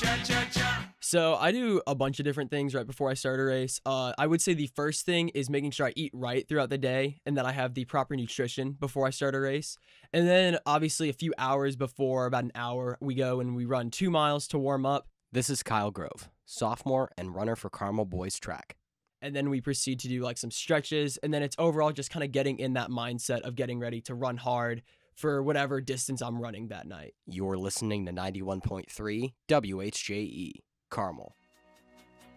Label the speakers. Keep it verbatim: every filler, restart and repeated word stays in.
Speaker 1: So I do a bunch of different things right before I start a race. Uh, I would say the first thing is making sure I eat right throughout the day and that I have the proper nutrition before I start a race. And then obviously a few hours before, about an hour, we go and we run two miles to warm up.
Speaker 2: This is Kyle Grove, sophomore and runner for Carmel Boys Track.
Speaker 1: And then we proceed to do like some stretches. And then it's overall just kind of getting in that mindset of getting ready to run hard for whatever distance I'm running that night.
Speaker 2: You're listening to ninety-one point three W H J E, Carmel.